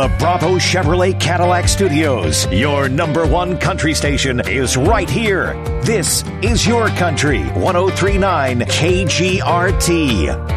The Bravo Chevrolet Cadillac Studios, your number one country station, is right here. This is your country, 103.9 KGRT.